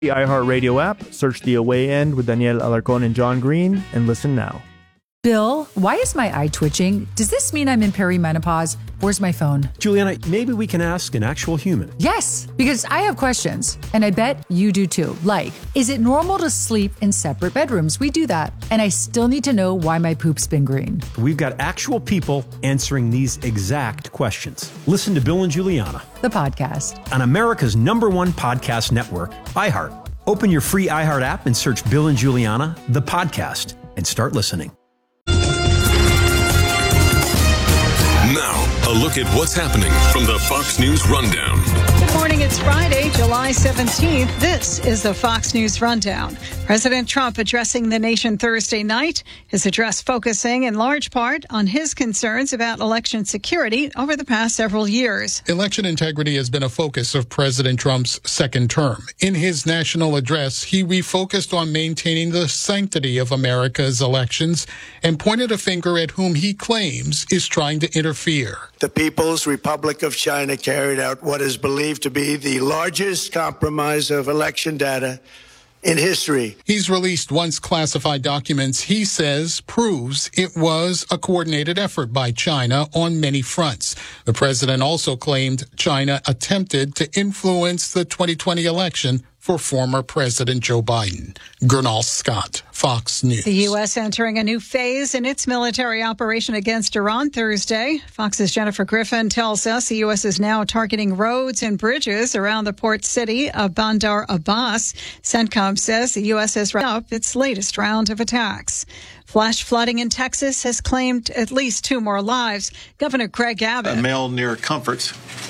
The iHeartRadio app, search The Away End with Danielle Alarcon and John Green, and listen now. Bill, why is my eye twitching? Does this mean I'm in perimenopause? Where's my phone? Juliana, maybe we can ask an actual human. Yes, because I have questions, and I bet you do too. Like, is it normal to sleep in separate bedrooms? We do that. And I still need to know why my poop's been green. We've got actual people answering these exact questions. Listen to Bill and Juliana, The podcast. on America's #1 podcast network, iHeart. Open your free iHeart app and search Bill and Juliana, the podcast, and start listening. Now, a look at what's happening from the Fox News Rundown. Good morning. It's Friday, July 17th. This is the Fox News Rundown. President Trump addressing the nation Thursday night. His address focusing in large part on his concerns about election security over the past several years. Election integrity has been a focus of President Trump's second term. In his national address, he refocused on maintaining the sanctity of America's elections and pointed a finger at whom he claims is trying to interfere. The People's Republic of China carried out what is believed to be the largest compromise of election data in history. He's released once classified documents he says proves it was a coordinated effort by China on many fronts. The president also claimed China attempted to influence the 2020 election for former President Joe Biden. Gernal Scott, Fox News. The U.S. entering a new phase in its military operation against Iran Thursday. Fox's Jennifer Griffin tells us the U.S. is now targeting roads and bridges around the port city of Bandar Abbas. CENTCOM says the U.S. has wrapped up its latest round of attacks. Flash flooding in Texas has claimed at least 2 more lives. Governor Greg Abbott. A male near Comforts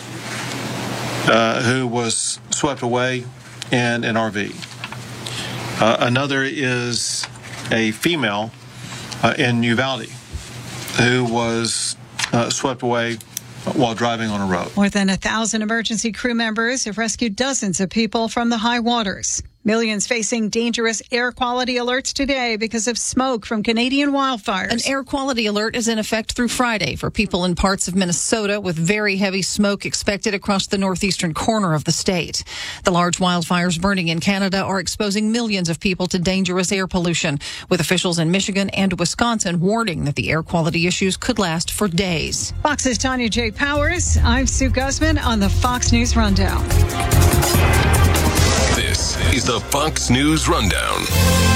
who was swept away in an RV. Another is a female in Uvalde who was swept away while driving on a road. More than 1,000 emergency crew members have rescued dozens of people from the high waters. Millions facing dangerous air quality alerts today because of smoke from Canadian wildfires. An air quality alert is in effect through Friday for people in parts of Minnesota, with very heavy smoke expected across the northeastern corner of the state. The large wildfires burning in Canada are exposing millions of people to dangerous air pollution, with officials in Michigan and Wisconsin warning that the air quality issues could last for days. Fox's Tanya J. Powers. I'm Sue Guzman on the Fox News Rundown. This is the Fox News Rundown.